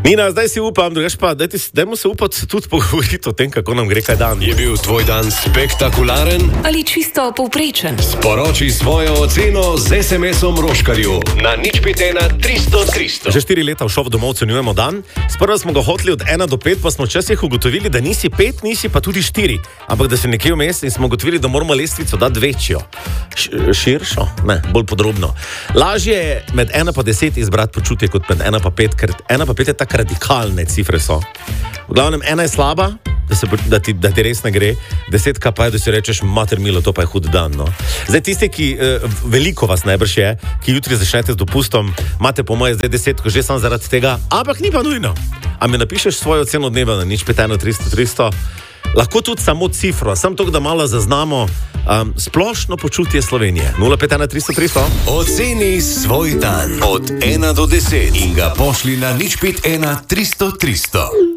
Nina, zdaj si upam, drugač pa, dajmo se upati tudi pogovoriti o tem, kako nam gre kaj dan. Je bil tvoj dan spektakularen ali čisto povprečen? Sporoči svojo oceno z SMS-om Roškarju na 051 300 300. Že 4 leta v šovu domov ocenjujemo dan. Sprva smo ga hoteli od 1 do 5, pa smo včasih ugotovili, da nisi 5, nisi pa tudi 4. Ampak da si nekje vmes in smo ugotovili, da moramo lestvico dati večjo. Širšo? Ne, bolj podrobno. Lažje je med 1 pa 10 izbrati počutje kot med 1 pa 5, ker 1 pa 5 je tako radikalne cifre so. V glavnem, 1 je slaba, da ti res ne gre, 10 pa je, da si rečeš, mater milo, to pa je hud dan. No. Zdaj tisti, ki veliko vas najbrž je, ki jutri začnete z dopustom, imate po moje zdaj 10, ko že sam zaradi tega, ampak ni pa nujno. A mi napišeš svojo ceno dneva na 051 300 300, lahko tudi samo cifro, samo to, da malo zaznamo splošno počutje Slovenije. 051 300 300. Oceni svoj dan od 1 do 10 in ga pošli na 051 300 300.